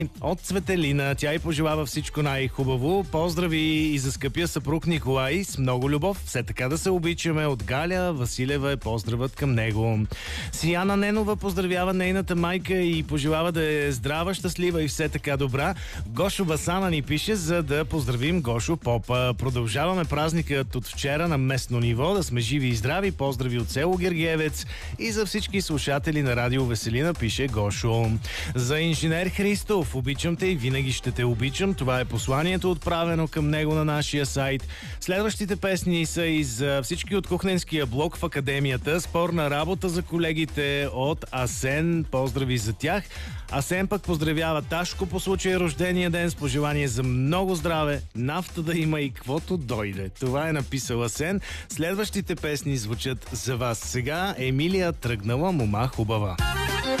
От Цветелина. Тя й пожелава всичко най-хубаво. Поздрави и за скъпия съпруг Николай с много любов. Все така да се обичаме. От Галя Василева е поздравът към него. Сияна Ненова поздравява нейната майка и пожелава да е здрава, щастлива и все така добра. Гошо Басана ни пише, за да поздравим Гошо Попа. Продължаваме празникът от вчера на местно ниво. Да сме живи и здрави. Поздрави от село Гергиевец и за всички слушатели на Радио Веселина, пише Гошо. За инженер Христов: обичам те и винаги ще те обичам. Това е посланието, отправено към него на нашия сайт. Следващите песни са и за всички от кухненския блок в Академията. Спорна работа за колегите от Асен. Поздрави за тях. Асен пък поздравява Ташко по случай рождения ден с пожелание за много здраве, нафта да има и каквото дойде. Това е написал Асен. Следващите песни звучат за вас. Сега Емилия: тръгнала мома хубава.